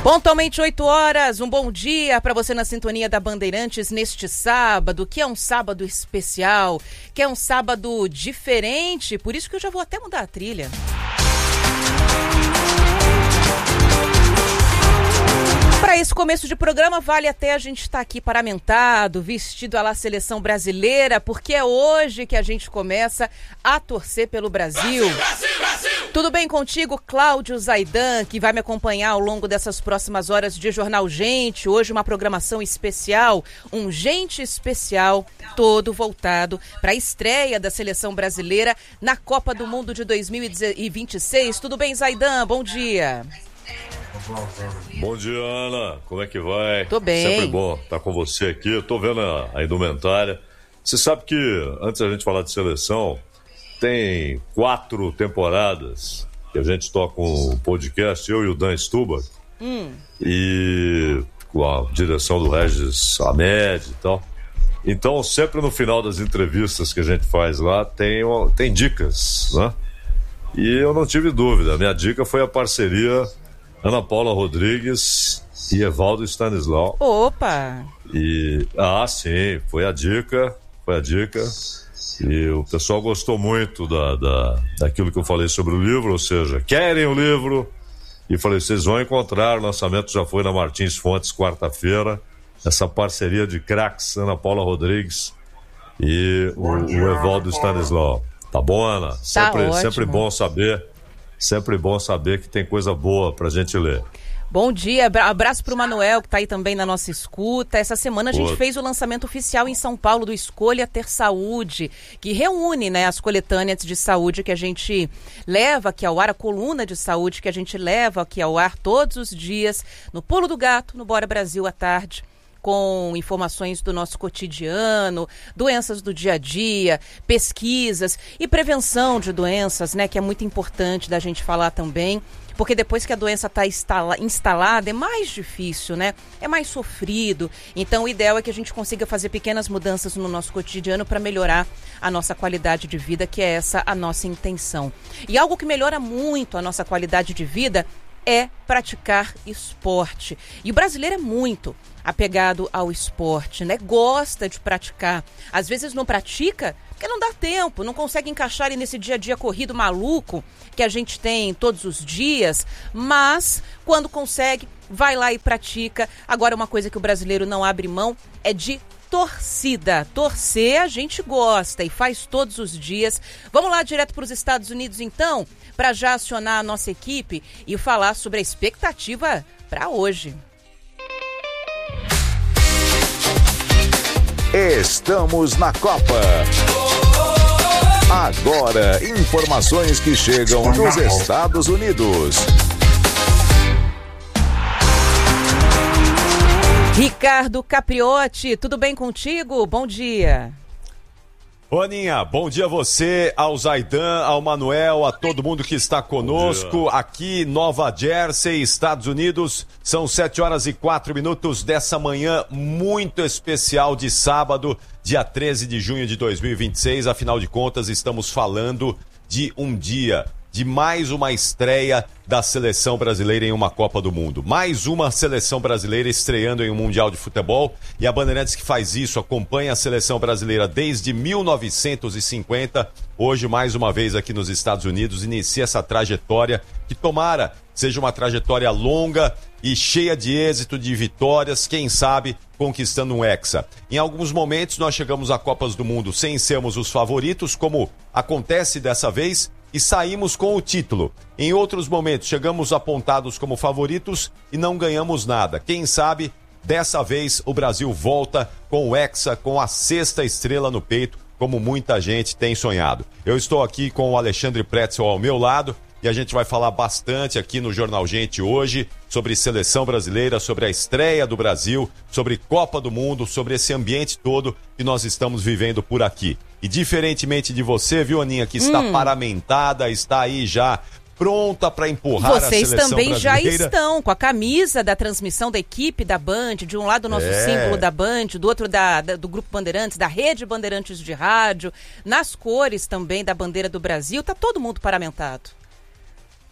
Pontualmente 8 horas, um bom dia para você na sintonia da Bandeirantes neste sábado, que é um sábado especial, que é um sábado diferente, por isso que eu já vou até mudar a trilha. Para esse começo de programa, vale até a gente estar aqui paramentado, vestido à la seleção brasileira, porque é hoje que a gente começa a torcer pelo Brasil. Brasil! Tudo bem contigo, Cláudio Zaidan, que vai me acompanhar ao longo dessas próximas horas de Jornal Gente. Hoje uma programação especial, um Gente especial, todo voltado para a estreia da seleção brasileira na Copa do Mundo de 2026. Tudo bem, Zaidan? Bom dia. Bom dia, Ana. Como é que vai? Tô bem. Sempre bom estar com você aqui. Eu tô vendo a indumentária. Você sabe que, antes da gente falar de seleção, tem 4 temporadas que a gente toca um podcast, eu e o Dan Stuba, e com a direção do Regis Hamed e tal. Então, sempre no final das entrevistas que a gente faz lá, tem dicas, né? E eu não tive dúvida. A minha dica foi a parceria Ana Paula Rodrigues e Evaldo Stanislau. Opa! Sim, foi a dica. E o pessoal gostou muito daquilo que eu falei sobre o livro, ou seja, querem o livro. E falei, vocês vão encontrar, o lançamento já foi na Martins Fontes, quarta-feira, essa parceria de craques, Ana Paula Rodrigues e o Evaldo Stanislau. Tá bom, Ana? Sempre bom saber. Sempre bom saber que tem coisa boa pra gente ler. Bom dia, abraço pro Manuel, que tá aí também na nossa escuta. Essa semana a gente fez o lançamento oficial em São Paulo do Escolha Ter Saúde, que reúne, né, as coletâneas de saúde que a gente leva aqui ao ar, a coluna de saúde que a gente leva aqui ao ar todos os dias, no Pulo do Gato, no Bora Brasil à tarde, com informações do nosso cotidiano, doenças do dia a dia, pesquisas e prevenção de doenças, né, que é muito importante da gente falar também, porque depois que a doença está instalada é mais difícil, né? É mais sofrido. Então o ideal é que a gente consiga fazer pequenas mudanças no nosso cotidiano para melhorar a nossa qualidade de vida, que é essa a nossa intenção. E algo que melhora muito a nossa qualidade de vida é praticar esporte. E o brasileiro é muito apegado ao esporte, né? Gosta de praticar. Às vezes não pratica porque não dá tempo, não consegue encaixar ele nesse dia a dia corrido maluco que a gente tem todos os dias, mas quando consegue, vai lá e pratica. Agora, uma coisa que o brasileiro não abre mão é de torcida. Torcer a gente gosta e faz todos os dias. Vamos lá direto para os Estados Unidos então, para já acionar a nossa equipe e falar sobre a expectativa para hoje. Estamos na Copa. Agora, informações que chegam dos Estados Unidos. Ricardo Capriotti, tudo bem contigo? Bom dia. Ô Aninha, bom dia a você, ao Zaidan, ao Manuel, a todo mundo que está conosco aqui, Nova Jersey, Estados Unidos. São 7h04 dessa manhã muito especial de sábado, dia 13 de junho de 2026. Afinal de contas, estamos falando de um dia, de mais uma estreia da seleção brasileira em uma Copa do Mundo. Mais uma seleção brasileira estreando em um Mundial de Futebol. E a Bandeirantes que faz isso, acompanha a seleção brasileira desde 1950. Hoje, mais uma vez aqui nos Estados Unidos, inicia essa trajetória que tomara seja uma trajetória longa e cheia de êxito, de vitórias, quem sabe conquistando um hexa. Em alguns momentos nós chegamos a Copas do Mundo sem sermos os favoritos, como acontece dessa vez, e saímos com o título. Em outros momentos chegamos apontados como favoritos e não ganhamos nada. Quem sabe, dessa vez o Brasil volta com o hexa, com a 6ª estrela no peito, como muita gente tem sonhado. Eu estou aqui com o Alexandre Pretzel ao meu lado e a gente vai falar bastante aqui no Jornal Gente hoje sobre seleção brasileira, sobre a estreia do Brasil, sobre Copa do Mundo, sobre esse ambiente todo que nós estamos vivendo por aqui. E diferentemente de você, viu, Aninha, que está paramentada, está aí já pronta para empurrar a seleção brasileira. Vocês também já estão com a camisa da transmissão da equipe da Band, de um lado o nosso símbolo da Band, do outro do Grupo Bandeirantes, da Rede Bandeirantes de Rádio, nas cores também da bandeira do Brasil, tá todo mundo paramentado.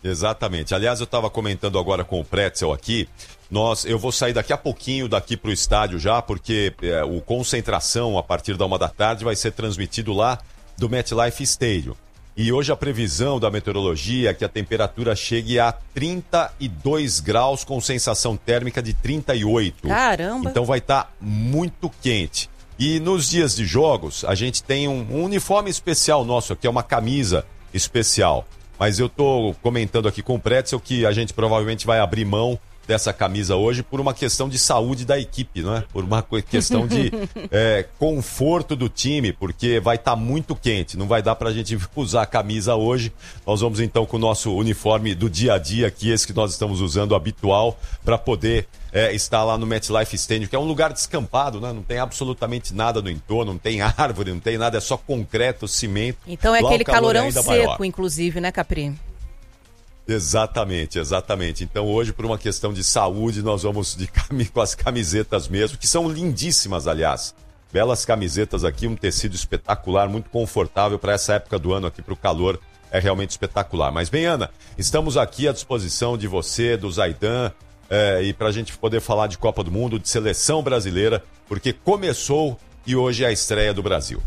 Exatamente. Aliás, eu estava comentando agora com o Pretzel aqui. Eu vou sair daqui a pouquinho daqui para o estádio já, porque o Concentração, a partir da 13h, vai ser transmitido lá do MetLife Stadium. E hoje a previsão da meteorologia é que a temperatura chegue a 32 graus com sensação térmica de 38. Caramba! Então vai estar muito quente. E nos dias de jogos, a gente tem um uniforme especial nosso aqui, é uma camisa especial. Mas eu tô comentando aqui com o Pretzel que a gente provavelmente vai abrir mão dessa camisa hoje por uma questão de saúde da equipe, não é? Por uma questão de conforto do time, porque vai estar muito quente, não vai dar pra gente usar a camisa hoje. Nós vamos então com o nosso uniforme do dia a dia aqui, esse que nós estamos usando habitual, para poder estar lá no MetLife Stadium, que é um lugar descampado, né? Não tem absolutamente nada no entorno, não tem árvore, não tem nada, é só concreto, cimento. Então é aquele calorão seco, maior. Inclusive, né, Capri? Exatamente. Então hoje, por uma questão de saúde, nós vamos com as camisetas mesmo, que são lindíssimas, aliás. Belas camisetas aqui, um tecido espetacular, muito confortável para essa época do ano aqui, para o calor, é realmente espetacular. Mas bem, Ana, estamos aqui à disposição de você, do Zaidan, e para a gente poder falar de Copa do Mundo, de seleção brasileira, porque começou e hoje é a estreia do Brasil.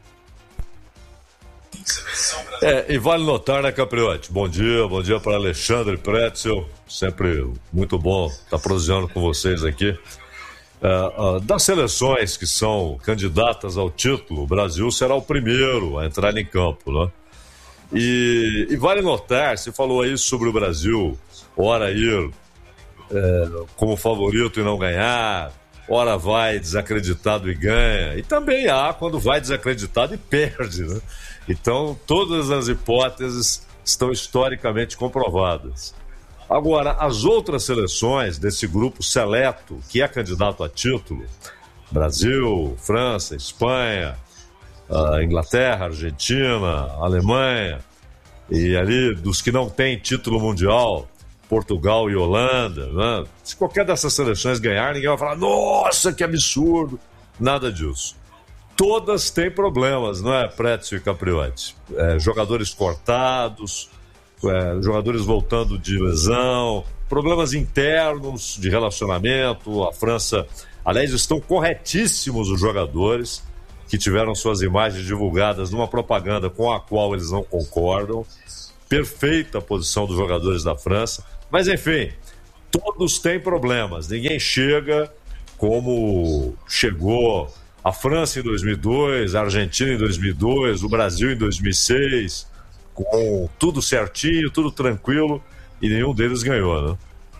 E vale notar, né, Capriotti? Bom dia para Alexandre Pretzel, sempre muito bom estar prosseando com vocês aqui. Das seleções que são candidatas ao título, o Brasil será o primeiro a entrar em campo, né? E vale notar, você falou aí sobre o Brasil, ora ir como favorito e não ganhar, ora vai desacreditado e ganha, e também há quando vai desacreditado e perde, né? Então, todas as hipóteses estão historicamente comprovadas. Agora, as outras seleções desse grupo seleto, que é candidato a título, Brasil, França, Espanha, Inglaterra, Argentina, Alemanha, e ali dos que não têm título mundial, Portugal e Holanda, né? Se qualquer dessas seleções ganhar, ninguém vai falar, nossa, que absurdo, nada disso. Todas têm problemas, não é, Pretzel e Capriotti? Jogadores cortados, jogadores voltando de lesão, problemas internos de relacionamento. A França, aliás, estão corretíssimos os jogadores que tiveram suas imagens divulgadas numa propaganda com a qual eles não concordam. Perfeita a posição dos jogadores da França. Mas, enfim, todos têm problemas. Ninguém chega como chegou a França em 2002, a Argentina em 2002, o Brasil em 2006, com tudo certinho, tudo tranquilo, e nenhum deles ganhou, né?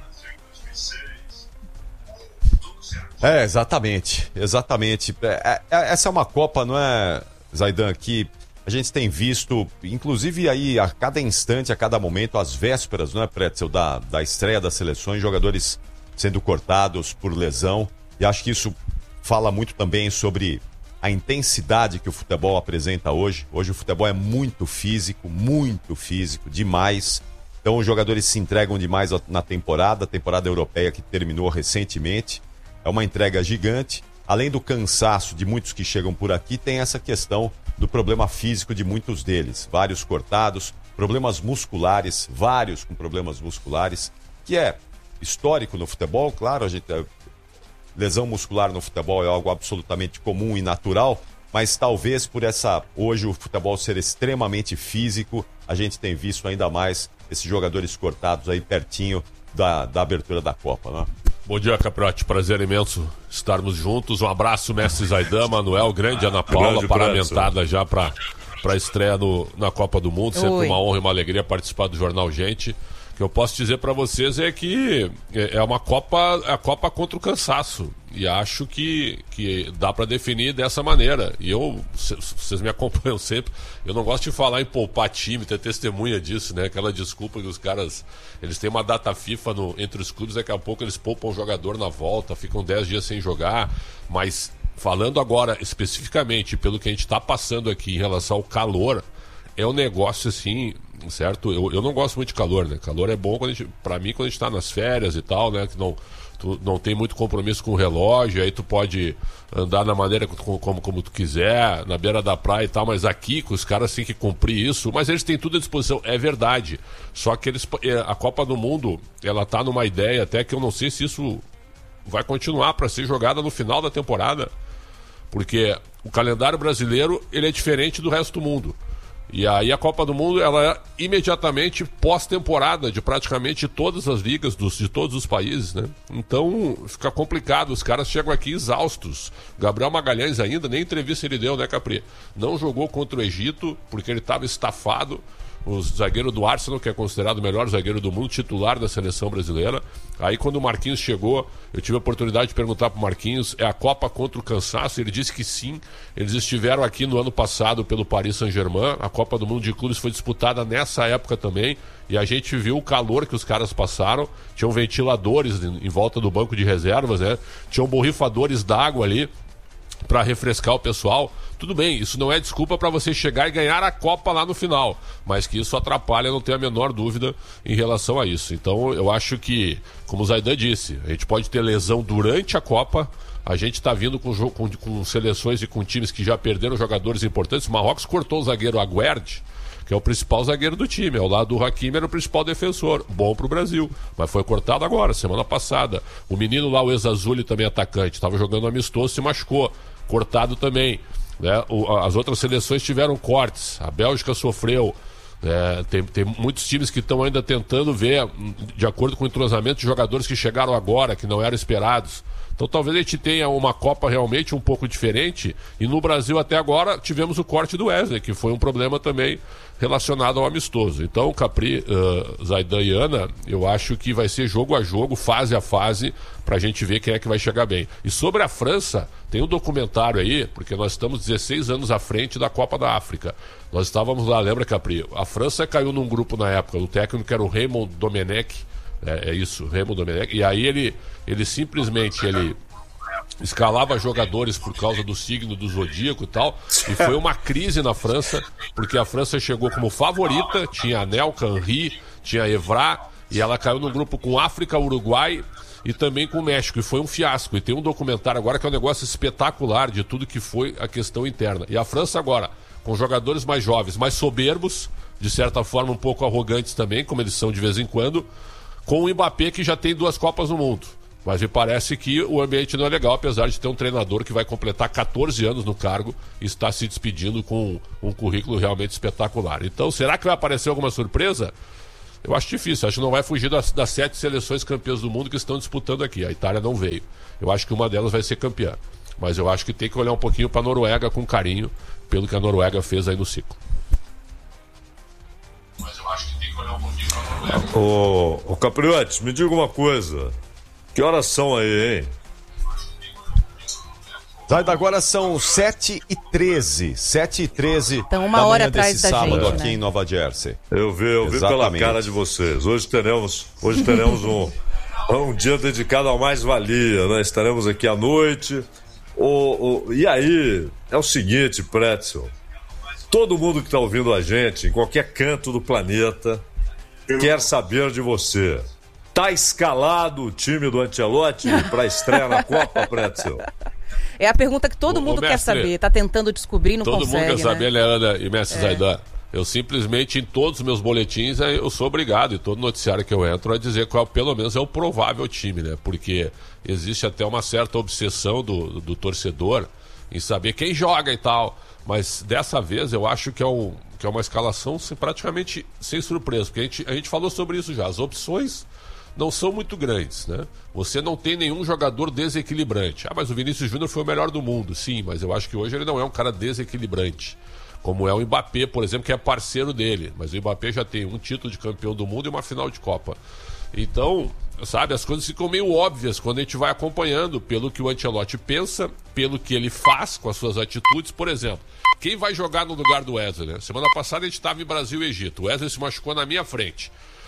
Exatamente. Essa é uma Copa, não é, Zaidan, que a gente tem visto, inclusive aí a cada instante, a cada momento, às vésperas, não é, Pretzel, da estreia das seleções, jogadores sendo cortados por lesão, e acho que isso fala muito também sobre a intensidade que o futebol apresenta hoje. Hoje o futebol é muito físico, demais. Então os jogadores se entregam demais na temporada, a temporada europeia que terminou recentemente. É uma entrega gigante. Além do cansaço de muitos que chegam por aqui, tem essa questão do problema físico de muitos deles. Vários cortados, problemas musculares, vários com problemas musculares, que é histórico no futebol, claro, lesão muscular no futebol é algo absolutamente comum e natural, mas talvez por hoje o futebol ser extremamente físico, a gente tem visto ainda mais esses jogadores cortados aí pertinho da abertura da Copa, né? Bom dia, Capriotti, prazer imenso estarmos juntos. Um abraço, mestre Zaidan, Manuel, grande Ana Paula, paramentada já para a estreia na Copa do Mundo. Sempre uma honra e uma alegria participar do Jornal Gente. O que eu posso dizer para vocês é que é uma Copa, a Copa contra o cansaço. E acho que dá para definir dessa maneira. E vocês me acompanham sempre, eu não gosto de falar em poupar time, ter testemunha disso, né? Aquela desculpa que os caras, eles têm uma data FIFA entre os clubes, daqui a pouco eles poupam o jogador na volta, ficam 10 dias sem jogar. Mas falando agora especificamente pelo que a gente está passando aqui em relação ao calor, é um negócio assim, certo? Eu não gosto muito de calor, né? Calor é bom pra mim quando a gente tá nas férias e tal, né? Que tu não tem muito compromisso com o relógio, aí tu pode andar na maneira como tu quiser, na beira da praia e tal, mas aqui os caras têm que cumprir isso, mas eles têm tudo à disposição, é verdade. Só que a Copa do Mundo, ela tá numa ideia até que eu não sei se isso vai continuar para ser jogada no final da temporada, porque o calendário brasileiro, ele é diferente do resto do mundo. E aí a Copa do Mundo, ela é imediatamente pós-temporada de praticamente todas as ligas de todos os países, né? Então fica complicado, os caras chegam aqui exaustos. Gabriel Magalhães ainda, nem entrevista ele deu, né, Capri? Não jogou contra o Egito porque ele estava estafado. O zagueiro do Arsenal, que é considerado o melhor zagueiro do mundo, titular da seleção brasileira. Aí quando o Marquinhos chegou, eu tive a oportunidade de perguntar pro Marquinhos, é a Copa contra o cansaço? Ele disse que sim. Eles estiveram aqui no ano passado pelo Paris Saint-Germain. A Copa do Mundo de Clubes foi disputada nessa época também. E a gente viu o calor que os caras passaram. Tinham ventiladores em volta do banco de reservas, né? Tinham borrifadores d'água ali para refrescar o pessoal. Tudo bem, isso não é desculpa para você chegar e ganhar a Copa lá no final, mas que isso atrapalha, não tenho a menor dúvida em relação a isso. Então eu acho que, como o Zaidan disse, a gente pode ter lesão durante a Copa. A gente está vindo com seleções e com times que já perderam jogadores importantes. O Marrocos cortou o zagueiro Aguerd, que é o principal zagueiro do time. Ao lado do Hakimi era o principal defensor. Bom pro Brasil, mas foi cortado agora, semana passada. O menino lá, o Ezzazzouli, também atacante, estava jogando amistoso, se machucou. Cortado também, né? As outras seleções tiveram cortes. A Bélgica sofreu. Tem muitos times que estão ainda tentando ver, de acordo com o entrosamento, de jogadores que chegaram agora, que não eram esperados. Então talvez a gente tenha uma Copa realmente um pouco diferente. E no Brasil até agora tivemos o corte do Wesley, que foi um problema também relacionado ao amistoso. Então, Capri, Zaidan e Ana, eu acho que vai ser jogo a jogo, fase a fase, pra gente ver quem é que vai chegar bem. E sobre a França, tem um documentário aí, porque nós estamos 16 anos à frente da Copa da África. Nós estávamos lá, lembra, Capri? A França caiu num grupo na época, o técnico era o Raymond Domenech, Raymond Domenech, e aí ele simplesmente escalava jogadores por causa do signo do zodíaco e tal, e foi uma crise na França, porque a França chegou como favorita, tinha Anelka, Henry, tinha Evra, e ela caiu no grupo com África, Uruguai e também com o México, e foi um fiasco. E tem um documentário agora que é um negócio espetacular de tudo que foi a questão interna. E a França agora, com jogadores mais jovens, mais soberbos, de certa forma um pouco arrogantes também, como eles são de vez em quando, com o Mbappé, que já tem 2 Copas no mundo. Mas me parece que o ambiente não é legal, apesar de ter um treinador que vai completar 14 anos no cargo e está se despedindo com um currículo realmente espetacular. Então, será que vai aparecer alguma surpresa? Eu acho difícil, acho que não vai fugir das 7 seleções campeãs do mundo que estão disputando aqui. A Itália não veio. Eu acho que uma delas vai ser campeã. Mas eu acho que tem que olhar um pouquinho para a Noruega com carinho, pelo que a Noruega fez aí no ciclo. Mas eu acho que tem que olhar um pouquinho para a Noruega. Ô Capriotti, me diga uma coisa. Que horas são aí, hein? Zaidan, agora são 7h13. 7h13 então, uma hora atrás da sábado gente, aqui né? Em Nova Jersey. Eu vi pela cara de vocês. Hoje teremos um dia dedicado à mais-valia, né? Estaremos aqui à noite. E aí, é o seguinte, Pretzel. Todo mundo que está ouvindo a gente, em qualquer canto do planeta, quer saber de você. Tá escalado o time do Ancelotti para estreia na Copa, Pretzel? É a pergunta que todo mundo quer saber, tá tentando descobrir, não consegue, todo mundo quer saber, né? Leandra e mestre Zaidan. Eu simplesmente, em todos os meus boletins, eu sou obrigado, em todo noticiário que eu entro, a dizer qual, pelo menos, é o provável time, né? Porque existe até uma certa obsessão do torcedor em saber quem joga e tal. Mas dessa vez eu acho que é uma escalação praticamente sem surpresa, porque a gente falou sobre isso já. As opções não são muito grandes, né? Você não tem nenhum jogador desequilibrante. Mas o Vinícius Júnior foi o melhor do mundo. Sim, mas eu acho que hoje ele não é um cara desequilibrante. Como é o Mbappé, por exemplo, que é parceiro dele. Mas o Mbappé já tem um título de campeão do mundo e uma final de Copa. Então, sabe, as coisas ficam meio óbvias quando a gente vai acompanhando pelo que o Ancelotti pensa, pelo que ele faz com as suas atitudes. Por exemplo, quem vai jogar no lugar do Wesley, né? Semana passada a gente estava em Brasil e Egito. O Wesley se machucou na minha frente.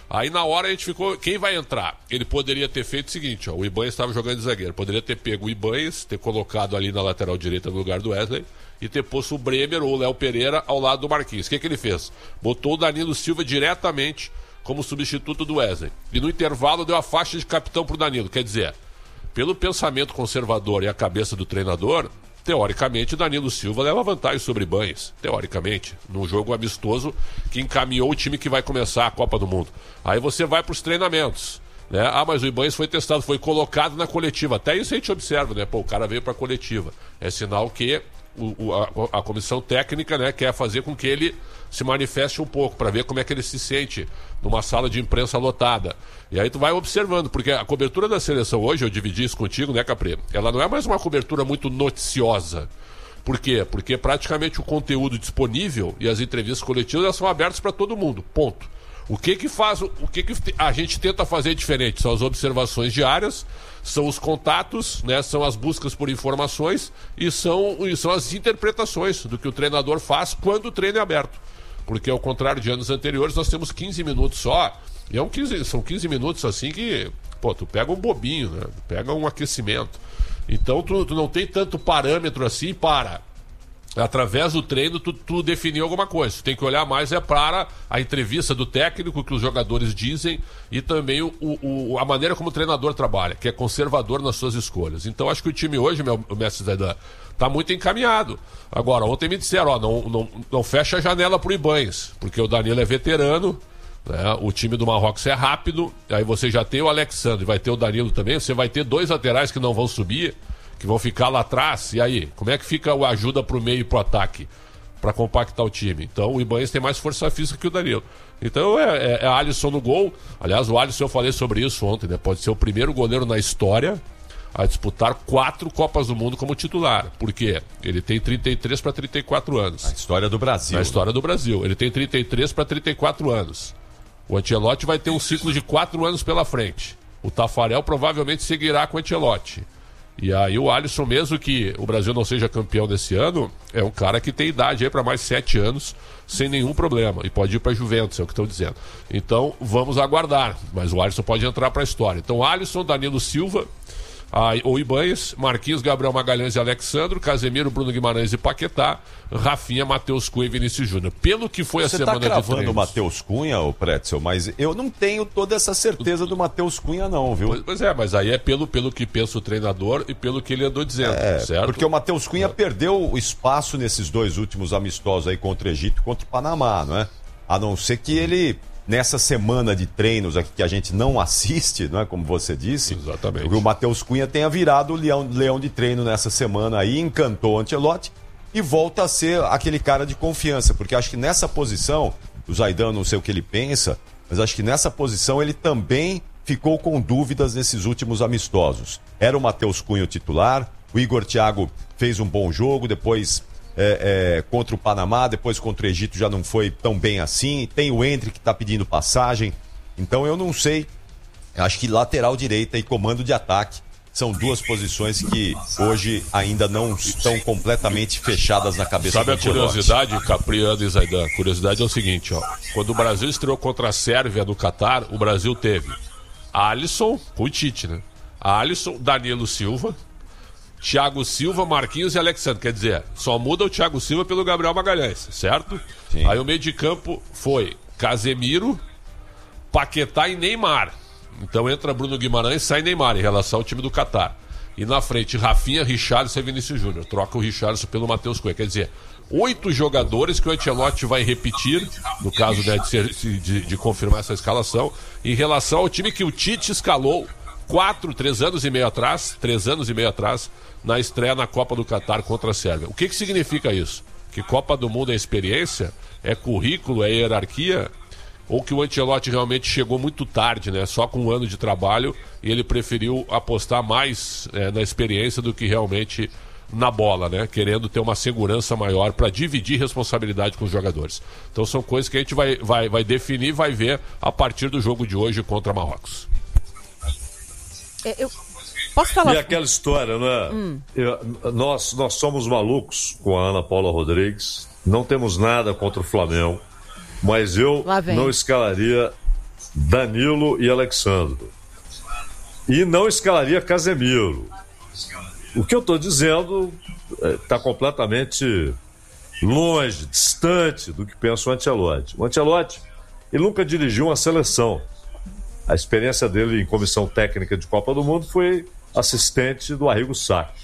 Aí na hora a gente ficou, quem vai entrar? Ele poderia ter feito o seguinte, ó, o Ibanez estava jogando de zagueiro, poderia ter pego o Ibanez, ter colocado ali na lateral direita no lugar do Wesley e ter posto o Bremer ou o Léo Pereira ao lado do Marquinhos. O que ele fez? Botou o Danilo Silva diretamente como substituto do Wesley. E no intervalo deu a faixa de capitão pro Danilo. Quer dizer, pelo pensamento conservador e a cabeça do treinador, teoricamente Danilo Silva leva vantagem sobre Ibanez. Teoricamente, num jogo amistoso que encaminhou o time que vai começar a Copa do Mundo. Aí você vai pros treinamentos, né? Ah, mas o Ibanez foi testado, foi colocado na coletiva. Até isso a gente observa, né? Pô, o cara veio pra coletiva. É sinal que a comissão técnica, né, quer fazer com que ele se manifeste um pouco, para ver como é que ele se sente numa sala de imprensa lotada. E aí tu vai observando, porque a cobertura da seleção hoje, eu dividi isso contigo, né, Capri? Ela não é mais uma cobertura muito noticiosa. Por quê? Porque praticamente o conteúdo disponível e as entrevistas coletivas elas são abertas para todo mundo, ponto. O que a gente tenta fazer diferente? São as observações diárias, são os contatos, né? São as buscas por informações e são as interpretações do que o treinador faz quando o treino é aberto. Porque ao contrário de anos anteriores, nós temos 15 minutos só, e são 15 minutos assim que, pô, tu pega um bobinho, né? Tu pega um aquecimento. Então tu não tem tanto parâmetro assim para... Através do treino, tu definiu alguma coisa. Tu tem que olhar mais para a entrevista do técnico, que os jogadores dizem, e também a maneira como o treinador trabalha, que é conservador nas suas escolhas. Então, acho que o time hoje, o mestre Zaidan, está muito encaminhado. Agora, ontem me disseram, ó, não fecha a janela pro Ibanez, porque o Danilo é veterano, né? O time do Marrocos é rápido, aí você já tem o Alexandre, vai ter o Danilo também, você vai ter 2 laterais que não vão subir, que vão ficar lá atrás, e aí? Como é que fica a ajuda pro meio e pro ataque? Para compactar o time. Então o Ibanez tem mais força física que o Danilo. Então é Alisson no gol. Aliás, o Alisson, eu falei sobre isso ontem, né? Pode ser o primeiro goleiro na história a disputar 4 Copas do Mundo como titular. Por quê? Ele tem 33 para 34 anos. Na história do Brasil. Na história do Brasil. Ele tem 33 para 34 anos. O Ancelotti vai ter um ciclo de 4 anos pela frente. O Tafarel provavelmente seguirá com o Ancelotti. E aí o Alisson, mesmo que o Brasil não seja campeão desse ano, é um cara que tem idade aí para mais 7 anos, sem nenhum problema. E pode ir para Juventus, é o que estão dizendo. Então, vamos aguardar. Mas o Alisson pode entrar para a história. Então, Alisson, Danilo Silva, ou Ibanez, Marquinhos, Gabriel Magalhães e Alexandro, Casemiro, Bruno Guimarães e Paquetá, Rafinha, Matheus Cunha e Vinícius Júnior. Pelo que foi a semana de treinos. Você está cravando o Matheus Cunha, ô Pretzel, mas eu não tenho toda essa certeza do Matheus Cunha não, viu? Pois é, mas aí é pelo que pensa o treinador e pelo que ele andou dizendo, certo? Porque o Matheus Cunha perdeu o espaço nesses 2 últimos amistosos aí contra o Egito e contra o Panamá, não é? A não ser que ele... Nessa semana de treinos aqui que a gente não assiste, não é, como você disse? Exatamente. O Matheus Cunha tenha virado o leão de treino nessa semana aí, encantou o Ancelotti e volta a ser aquele cara de confiança, porque acho que nessa posição, o Zaidan, não sei o que ele pensa, mas acho que nessa posição ele também ficou com dúvidas nesses últimos amistosos. Era o Matheus Cunha o titular, o Igor Thiago fez um bom jogo, depois... contra o Panamá, depois contra o Egito já não foi tão bem assim, tem o Endrick que está pedindo passagem, então eu não sei, acho que lateral direita e comando de ataque são 2 posições que hoje ainda não estão completamente fechadas na cabeça do Ancelotti. Sabe a curiosidade, Capriano e Zaidan? A curiosidade é o seguinte, ó, quando o Brasil estreou contra a Sérvia no Catar, o Brasil teve Alisson, com o Tite, né? Alisson, Danilo Silva, Thiago Silva, Marquinhos e Alexandre. Quer dizer, só muda o Thiago Silva pelo Gabriel Magalhães, certo? Sim. Aí o meio de campo foi Casemiro, Paquetá e Neymar. Então entra Bruno Guimarães e sai Neymar em relação ao time do Catar. E na frente, Rafinha, Richarlison e Vinícius Júnior. Troca o Richarlison pelo Matheus Cunha. Quer dizer, 8 jogadores que o Ancelotti vai repetir, no caso, né, de confirmar essa escalação, em relação ao time que o Tite escalou 3 anos e meio atrás, na estreia na Copa do Catar contra a Sérvia. O que significa isso? Que Copa do Mundo é experiência? É currículo? É hierarquia? Ou que o Ancelotti realmente chegou muito tarde, né? Só com 1 ano de trabalho, e ele preferiu apostar mais na experiência do que realmente na bola, né? Querendo ter uma segurança maior para dividir responsabilidade com os jogadores. Então são coisas que a gente vai definir, vai ver a partir do jogo de hoje contra Marrocos. Eu posso falar? E aquela história, né? Nós somos malucos com a Ana Paula Rodrigues, não temos nada contra o Flamengo, mas eu não escalaria Danilo e Alexandro. E não escalaria Casemiro. O que eu estou dizendo está completamente longe, distante do que pensa o Ancelotti. O Ancelotti, ele nunca dirigiu uma seleção. A experiência dele em comissão técnica de Copa do Mundo foi assistente do Arrigo Sacchi.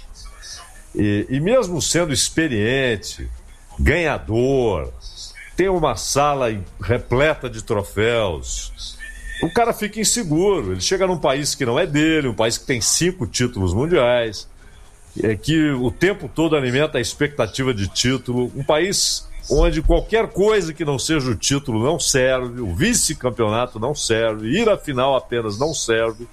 E mesmo sendo experiente, ganhador, tem uma sala repleta de troféus, o cara fica inseguro. Ele chega num país que não é dele, um país que tem 5 títulos mundiais, que o tempo todo alimenta a expectativa de título, um país onde qualquer coisa que não seja o título não serve, o vice-campeonato não serve, ir à final apenas não serve.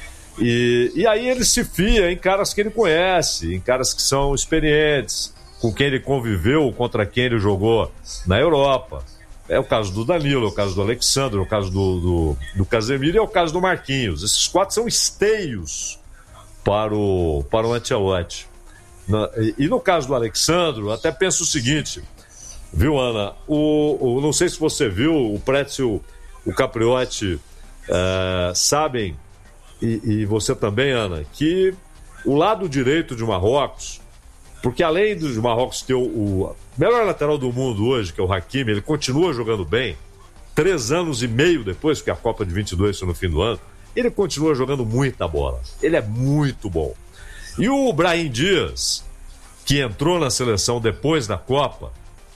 E aí ele se fia em caras que ele conhece, em caras que são experientes, com quem ele conviveu, contra quem ele jogou na Europa. É o caso do Danilo, é o caso do Alexandre, é o caso do Casemiro e é o caso do Marquinhos. Esses 4 são esteios para o Ancelotti. E no caso do Alexandre, eu até penso o seguinte, viu, Ana? Não sei se você viu, o Pretzel, o Capriotti sabem, e você também, Ana, que o lado direito de Marrocos, porque além de Marrocos ter o melhor lateral do mundo hoje, que é o Hakimi, ele continua jogando bem, 3 anos e meio depois, porque a Copa de 22 foi no fim do ano, ele continua jogando muita bola. Ele é muito bom. E o Brahim Dias, que entrou na seleção depois da Copa,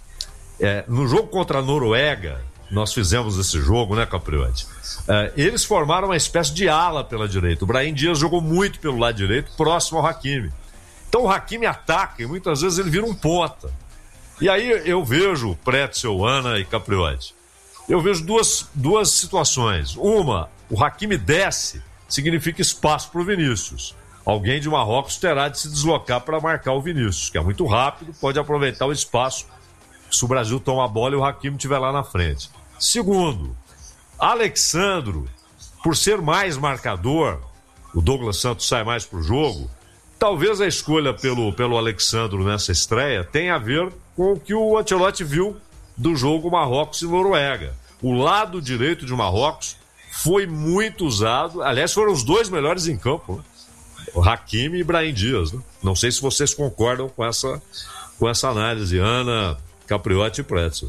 no jogo contra a Noruega, nós fizemos esse jogo, né, Capriotti? Eles formaram uma espécie de ala pela direita. O Brahim Dias jogou muito pelo lado direito, próximo ao Hakimi. Então o Hakimi ataca e muitas vezes ele vira um ponta. E aí eu vejo, Pretzel, Ana e Capriotti, eu vejo duas situações. Uma, o Hakimi desce, significa espaço para o Vinícius. Alguém de Marrocos terá de se deslocar para marcar o Vinícius, que é muito rápido, pode aproveitar o espaço se o Brasil toma a bola e o Hakimi estiver lá na frente. Segundo, Alexandro, por ser mais marcador, o Douglas Santos sai mais para o jogo, talvez a escolha pelo Alexandro nessa estreia tenha a ver com o que o Ancelotti viu do jogo Marrocos e Noruega. O lado direito de Marrocos foi muito usado, aliás, foram os 2 melhores em campo, né? O Hakimi e Brahim Dias, né? Não sei se vocês concordam com essa análise, Ana, Capriotti e Pretzel.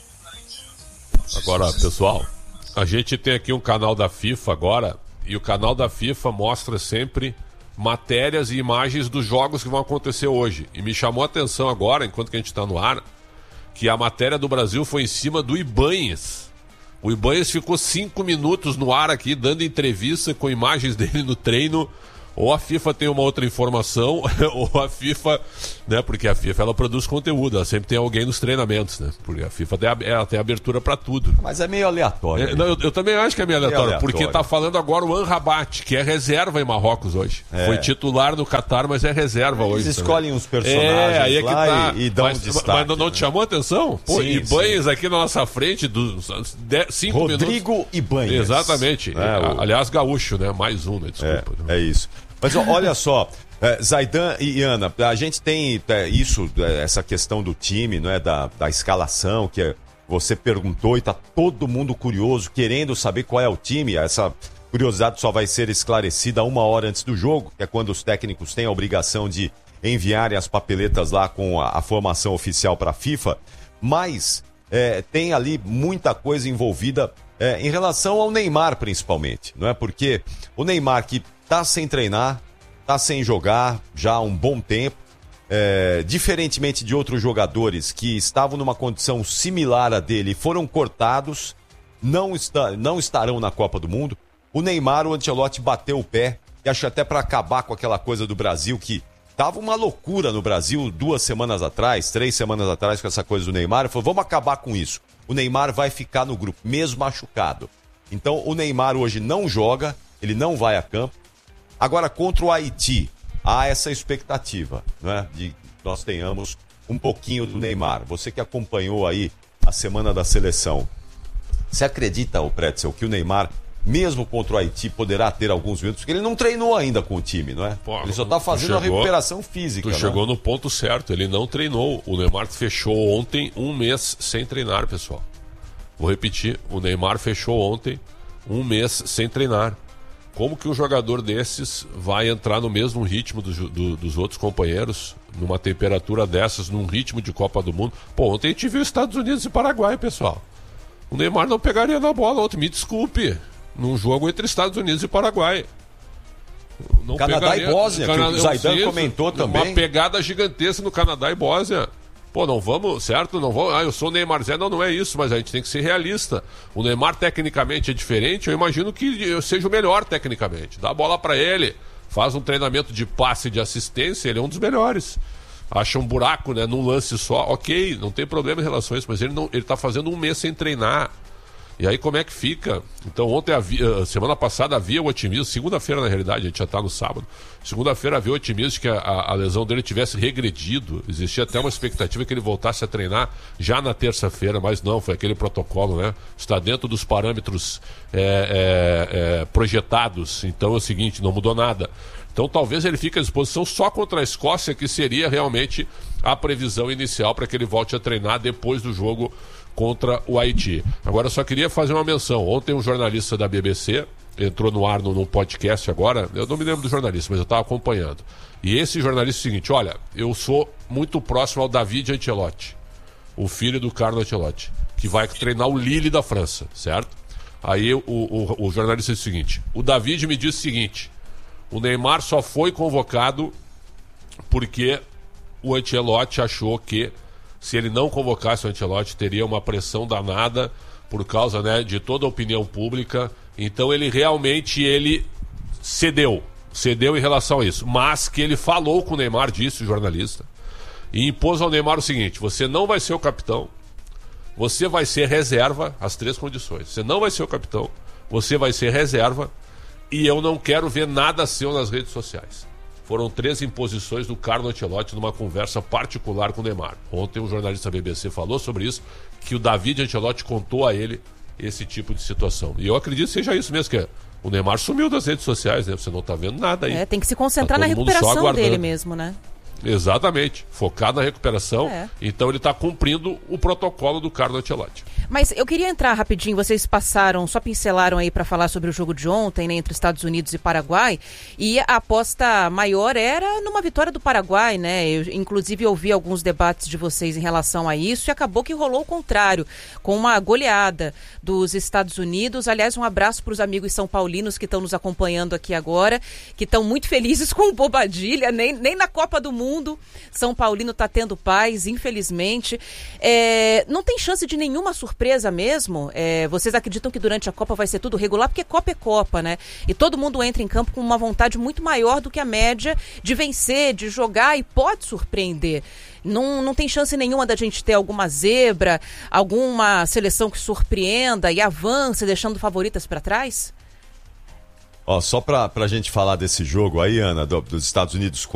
Agora, pessoal, a gente tem aqui um canal da FIFA agora, e o canal da FIFA mostra sempre matérias e imagens dos jogos que vão acontecer hoje. E me chamou a atenção agora, enquanto que a gente está no ar, que a matéria do Brasil foi em cima do Ibanez. O Ibanez ficou 5 minutos no ar aqui, dando entrevista com imagens dele no treino. Ou a FIFA tem uma outra informação, ou a FIFA, né, porque a FIFA ela produz conteúdo, ela sempre tem alguém nos treinamentos, né, porque a FIFA tem abertura para tudo. Mas é meio aleatório. Não, eu também acho que é meio aleatório, porque tá falando agora o Amrabat, que é reserva em Marrocos hoje. Foi titular no Catar, mas é reserva hoje. Eles escolhem uns personagens aí é que lá tá. e dão destaque. Mas não te chamou a atenção? Pô, Ibanez aqui na nossa frente, 5 minutos. Rodrigo Ibanez. Exatamente. Aliás, gaúcho, né, mais um, né, desculpa. É isso. Mas olha só, Zaidan e Ana, a gente tem essa questão do time, não é, da escalação, que você perguntou e tá todo mundo curioso, querendo saber qual é o time. Essa curiosidade só vai ser esclarecida 1 hora antes do jogo, que é quando os técnicos têm a obrigação de enviarem as papeletas lá com a formação oficial para a FIFA. Mas tem ali muita coisa envolvida em relação ao Neymar, principalmente, não é? Porque o Neymar, que tá sem treinar, tá sem jogar já há um bom tempo, diferentemente de outros jogadores que estavam numa condição similar à dele e foram cortados, não estarão na Copa do Mundo. O Neymar, o Ancelotti bateu o pé, e acho até para acabar com aquela coisa do Brasil, que tava uma loucura no Brasil 2 semanas atrás, 3 semanas atrás, com essa coisa do Neymar. Falou, vamos acabar com isso. O Neymar vai ficar no grupo, mesmo machucado. Então o Neymar hoje não joga, ele não vai a campo. Agora, contra o Haiti, há essa expectativa, né, de que nós tenhamos um pouquinho do Neymar. Você que acompanhou aí a semana da seleção, você acredita, Pretzel, que o Neymar, mesmo contra o Haiti, poderá ter alguns minutos? Porque ele não treinou ainda com o time, não é? Pô, ele só está fazendo a recuperação física. Tu chegou no ponto certo, ele não treinou. O Neymar fechou ontem 1 mês sem treinar, pessoal. Vou repetir, o Neymar fechou ontem um mês sem treinar. Como que um jogador desses vai entrar no mesmo ritmo dos outros companheiros, numa temperatura dessas, num ritmo de Copa do Mundo? Pô, ontem a gente viu Estados Unidos e Paraguai, pessoal. O Neymar não pegaria na bola ontem, me desculpe, num jogo entre Estados Unidos e Paraguai. Não Canadá pegaria, e Bósnia, que o Zaidan comentou também. Uma pegada gigantesca no Canadá e Bósnia. Pô, não vamos, certo? Não vamos. Eu sou o Neymar Zé. Não é isso, mas a gente tem que ser realista. O Neymar tecnicamente é diferente, eu imagino que eu seja o melhor tecnicamente. Dá a bola pra ele, faz um treinamento de passe e de assistência, ele é um dos melhores. Acha um buraco, né, num lance só, ok, não tem problema em relação a isso, mas ele tá fazendo um mês sem treinar. E aí como é que fica? Então ontem, semana passada havia o otimismo, segunda-feira na realidade, a gente já tá no sábado, segunda-feira havia o otimismo de que a lesão dele tivesse regredido, existia até uma expectativa que ele voltasse a treinar já na terça-feira, mas não, foi aquele protocolo, né? Está dentro dos parâmetros projetados, então é o seguinte, não mudou nada. Então talvez ele fique à disposição só contra a Escócia, que seria realmente a previsão inicial para que ele volte a treinar depois do jogo contra o Haiti. Agora eu só queria fazer uma menção. Ontem um jornalista da BBC entrou no ar num podcast agora, eu não me lembro do jornalista, mas eu estava acompanhando. E esse jornalista é o seguinte, olha, eu sou muito próximo ao David Ancelotti, o filho do Carlo Ancelotti, que vai treinar o Lille da França, certo? Aí o jornalista disse o seguinte, o David me disse o seguinte, o Neymar só foi convocado porque o Ancelotti achou que se ele não convocasse o Ancelotti, teria uma pressão danada por causa, né, de toda a opinião pública. Então ele realmente cedeu em relação a isso. Mas que ele falou com o Neymar, disse o jornalista, e impôs ao Neymar o seguinte, você não vai ser o capitão, você vai ser reserva, as 3 condições. Você não vai ser o capitão, você vai ser reserva e eu não quero ver nada seu nas redes sociais. Foram 3 imposições do Carlo Ancelotti numa conversa particular com o Neymar. Ontem um jornalista da BBC falou sobre isso, que o David Ancelotti contou a ele esse tipo de situação. E eu acredito que seja isso mesmo, que o Neymar sumiu das redes sociais, né? Você não está vendo nada aí. Tem que se concentrar na recuperação dele mesmo, né? Exatamente, focado na recuperação. Então ele está cumprindo o protocolo do Carlo Ancelotti. Mas eu queria entrar rapidinho, vocês só pincelaram aí para falar sobre o jogo de ontem, né, entre Estados Unidos e Paraguai, e a aposta maior era numa vitória do Paraguai, né? Eu inclusive ouvi alguns debates de vocês em relação a isso e acabou que rolou o contrário, com uma goleada dos Estados Unidos. Aliás, um abraço para os amigos são paulinos que estão nos acompanhando aqui agora, que estão muito felizes com o Bobadilha, nem na Copa do Mundo São Paulino está tendo paz, infelizmente. Não tem chance de nenhuma surpresa mesmo? Vocês acreditam que durante a Copa vai ser tudo regular? Porque Copa é Copa, né? E todo mundo entra em campo com uma vontade muito maior do que a média de vencer, de jogar, e pode surpreender. Não tem chance nenhuma da gente ter alguma zebra, alguma seleção que surpreenda e avance, deixando favoritas para trás? Só pra gente falar desse jogo aí, Ana, dos Estados Unidos